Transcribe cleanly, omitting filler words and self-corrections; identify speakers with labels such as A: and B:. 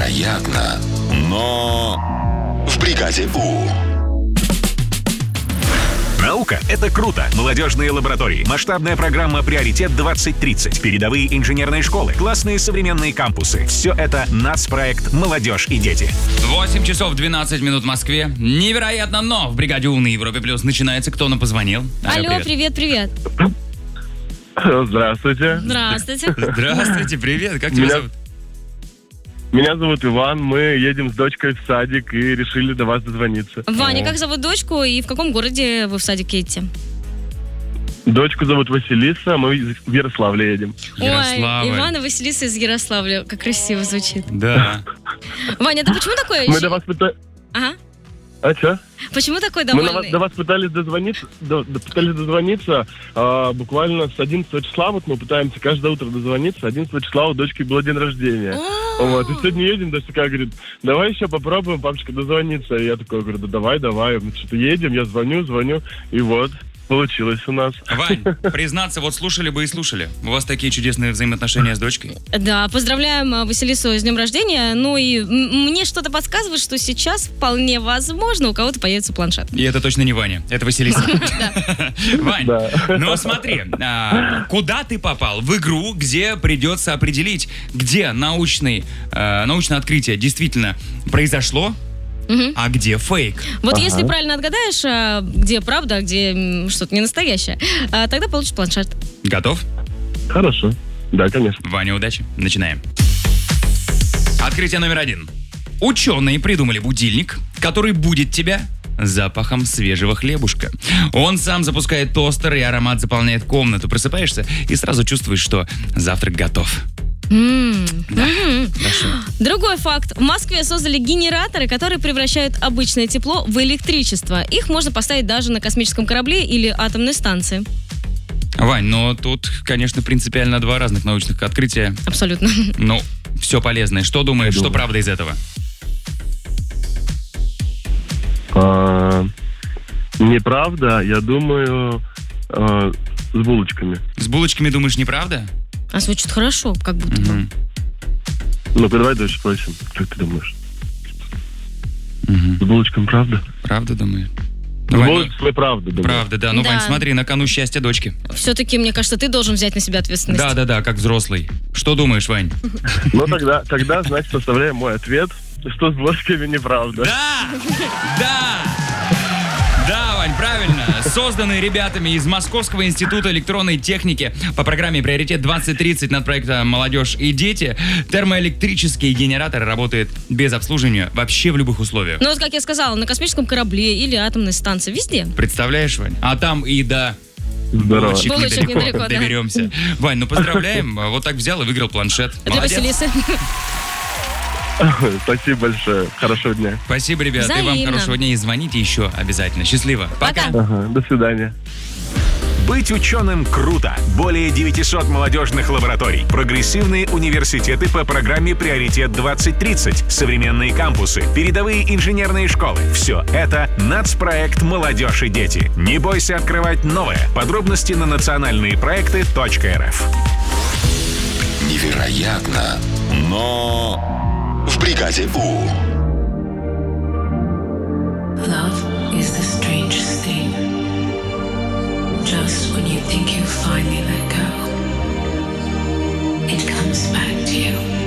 A: Невероятно, но в бригаде У.
B: Наука — это круто. Молодежные лаборатории, масштабная программа «Приоритет-2030», передовые инженерные школы, классные современные кампусы. Все это нацпроект «Молодежь и дети».
C: 8 часов 12 минут в Москве. Невероятно, но в бригаде У на Европе Плюс начинается. Кто нам позвонил?
D: Алло, привет.
E: Здравствуйте.
D: Здравствуйте.
C: Здравствуйте, привет. Как тебя зовут?
E: Меня зовут Иван. Мы едем с дочкой в садик и решили до вас дозвониться.
D: Ваня, как зовут дочку и в каком городе вы в садик едете?
E: Дочку зовут Василиса, мы в Ярославле едем.
C: Ярославль.
D: Ой, Иван и Василиса из Ярославля. Как красиво звучит.
C: Да.
D: Ваня, ты почему такой?
E: Мы до вас пытались...
D: Ага.
E: А что?
D: Почему такой
E: Мы
D: довольный?
E: до вас пытались дозвониться, буквально с 11 числа, вот мы пытаемся каждое утро дозвониться, 11 числа у дочки был день рождения. Вот, и сегодня едем, дочка говорит, давай еще попробуем, папочка, дозвониться. И я такой говорю, да давай, мы что-то едем, я звоню, и вот. Получилось у нас.
C: Вань, признаться, вот слушали бы и слушали. У вас такие чудесные взаимоотношения с дочкой.
D: Да, поздравляем Василису с днем рождения. Ну и мне что-то подсказывает, что сейчас вполне возможно у кого-то появится планшет.
C: И это точно не Ваня, это Василиса. Вань, ну смотри, куда ты попал? В игру, где придется определить, где научное открытие действительно произошло, а где фейк?
D: Вот если правильно отгадаешь, где правда, а где что-то не настоящее, тогда получишь планшет.
C: Готов?
E: Хорошо. Да, конечно.
C: Ваня, удачи. Начинаем. Открытие номер 1. Ученые придумали будильник, который будет тебя запахом свежего хлебушка. Он сам запускает тостер, и аромат заполняет комнату. Просыпаешься и сразу чувствуешь, что завтрак готов.
D: Другой факт. В Москве создали генераторы, которые превращают обычное тепло в электричество. Их можно поставить даже на космическом корабле или атомной станции.
C: Вань, но тут, конечно, принципиально два разных научных открытия.
D: Абсолютно.
C: Ну, все полезное. Что думаешь, что правда из этого?
E: Неправда, я думаю, с булочками.
C: С булочками думаешь, неправда?
D: А звучит хорошо, как будто бы.
E: Ну-ка, давай дальше спросим. Что ты думаешь? С булочками правда?
C: Правда, думаю?
E: С булочками правда, думаю.
C: Правда, да. Ну,
D: Да.
C: Вань, смотри, на кону счастье дочки.
D: Все-таки, мне кажется, ты должен взять на себя ответственность.
C: Да, как взрослый. Что думаешь, Вань?
E: Ну, тогда, значит, оставляем мой ответ, что с булочками неправда.
C: Да, Вань, правильно. Созданы ребятами из Московского института электронной техники по программе «Приоритет-2030» над проектом «Молодежь и дети». Термоэлектрические генераторы работают без обслуживания вообще в любых условиях.
D: Ну вот, как я сказала, на космическом корабле или атомной станции, везде.
C: Представляешь, Вань? А там и до
E: Здорово.
C: булочек
D: Булочек недалеко, да.
C: доберемся. Вань, ну поздравляем. Вот так взял и выиграл планшет.
D: Для
C: Молодец.
D: Василисы.
E: Спасибо большое. Хорошего дня.
C: Спасибо, ребят. И вам
D: Взаимно.
C: хорошего дня. И звоните еще обязательно. Счастливо. Пока.
E: Ага, до свидания.
B: Быть ученым круто. Более 900 молодежных лабораторий, прогрессивные университеты по программе «Приоритет-2030», современные кампусы, передовые инженерные школы. Все это нацпроект «Молодежь и дети». Не бойся открывать новое. Подробности на национальныепроекты.рф.
A: Невероятно, но в бригаде У.
F: Love is the strangest thing. Just when you think you finally let go, it comes back to you.